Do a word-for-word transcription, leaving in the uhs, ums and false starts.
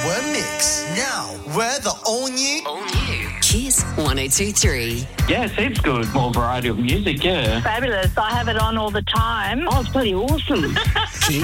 We're Mix. Now, we're the all-new... All new. Cheers, one oh two three. Yeah, it's good. More variety of music, yeah. Fabulous. I have it on all the time. Oh, it's bloody awesome.